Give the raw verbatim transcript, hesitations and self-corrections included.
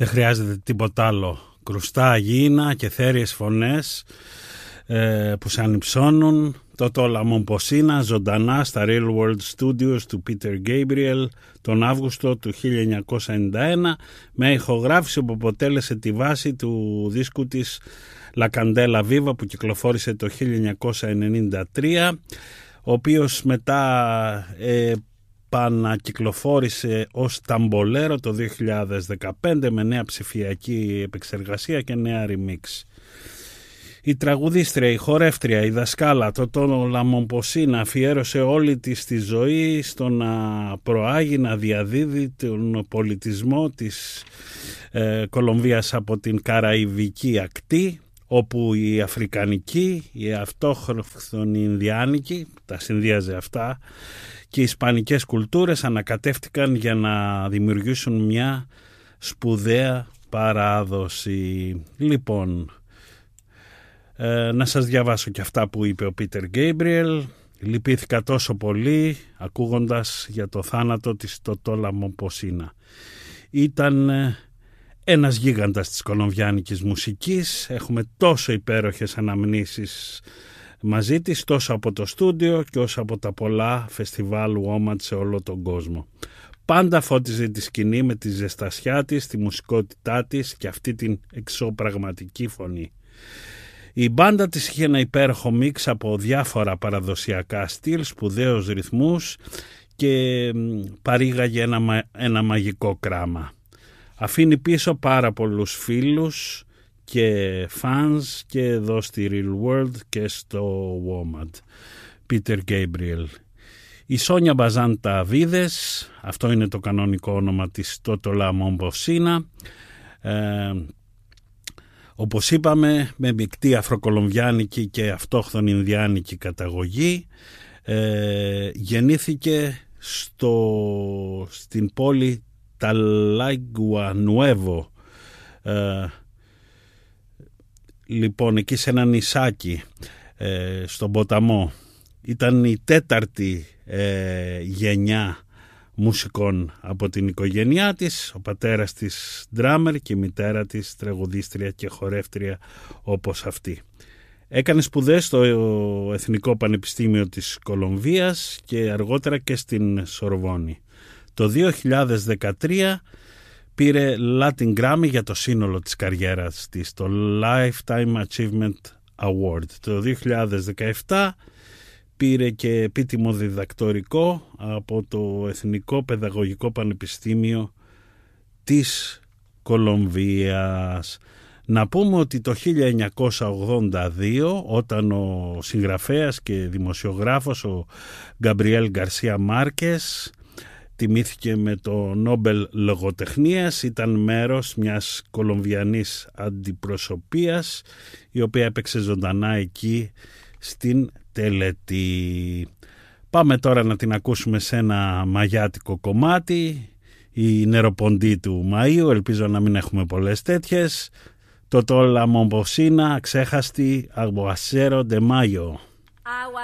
Δεν χρειάζεται τίποτα άλλο. Κρουστά γήινα και θέριες φωνές ε, που σε ανυψώνουν. Το Τόλα Μομποσίνα ζωντανά στα Real World Studios του Peter Gabriel τον Αύγουστο του χίλια εννιακόσια ενενήντα ένα, με ηχογράφηση που αποτέλεσε τη βάση του δίσκου της La Candela Viva που κυκλοφόρησε το χίλια εννιακόσια ενενήντα τρία, ο οποίος μετά ε, επανακυκλοφόρησε ως ταμπολέρο το δύο χιλιάδες δεκαπέντε με νέα ψηφιακή επεξεργασία και νέα remix. Η τραγουδίστρια, η χορεύτρια, η δασκάλα, το Τόλα Μομποσίνα αφιέρωσε όλη της τη ζωή στο να προάγει, να διαδίδει τον πολιτισμό της ε, Κολομβίας από την Καραϊβική ακτή, όπου η Αφρικανική, η αυτόχθονη Ινδιάνικη, τα συνδύαζε αυτά, και οι Ισπανικές κουλτούρες ανακατεύτηκαν για να δημιουργήσουν μια σπουδαία παράδοση. Λοιπόν, ε, να σας διαβάσω και αυτά που είπε ο Πίτερ Γκέιμπριελ. Λυπήθηκα τόσο πολύ ακούγοντας για το θάνατο της το Τόλα Μομποσίνα. Ήταν ε, ένας γίγαντας της κολομβιάνικης μουσικής. Έχουμε τόσο υπέροχες αναμνήσεις μαζί της, τόσο από το στούντιο και όσο από τα πολλά φεστιβάλ WOMAD σε όλο τον κόσμο. Πάντα φώτιζε τη σκηνή με τη ζεστασιά της, τη μουσικότητά της και αυτή την εξωπραγματική φωνή. Η μπάντα της είχε ένα υπέροχο μίξ από διάφορα παραδοσιακά στυλ, σπουδαίους ρυθμούς και παρήγαγε ένα, ένα μαγικό κράμα. Αφήνει πίσω πάρα πολλούς φίλους και fans και εδώ στη Real World και στο WOMAD. Peter Gabriel. Η Σόνια Μπαζάντα Βίδες, αυτό είναι το κανονικό όνομα της το Τόλα Μομποσίνα, ε, όπως είπαμε με μεικτή αφροκολομβιάνικη και αυτόχθονη Ινδιάνικη καταγωγή, ε, γεννήθηκε στο, στην πόλη Ταλάγκουα Νουέβο, ε, λοιπόν εκεί σε ένα νησάκι ε, στον ποταμό. Ήταν η τέταρτη ε, γενιά μουσικών από την οικογένειά της, ο πατέρας της ντράμερ και η μητέρα της τραγουδίστρια και χορεύτρια όπως αυτή. Έκανε σπουδές στο Εθνικό Πανεπιστήμιο της Κολομβίας και αργότερα και στην Σορβόνη. Το δύο χιλιάδες δεκατρία πήρε Latin Grammy για το σύνολο της καριέρας της, το Lifetime Achievement Award. Το δύο χιλιάδες δεκαεπτά πήρε και επίτιμο διδακτορικό από το Εθνικό Παιδαγωγικό Πανεπιστήμιο της Κολομβίας. Να πούμε ότι το χίλια εννιακόσια ογδόντα δύο, όταν ο συγγραφέας και δημοσιογράφος ο Γκαμπριέλ Γκαρσία Μάρκες τιμήθηκε με το Νόμπελ Λογοτεχνίας, ήταν μέρος μιας κολομβιανής αντιπροσωπείας η οποία έπαιξε ζωντανά εκεί στην τελετή. Πάμε τώρα να την ακούσουμε σε ένα μαγιάτικο κομμάτι, η νεροποντή του Μαΐου, ελπίζω να μην έχουμε πολλές τέτοιες. Το Τόλα Μομποσίνα, ξέχαστη, Aguacero de Mayo.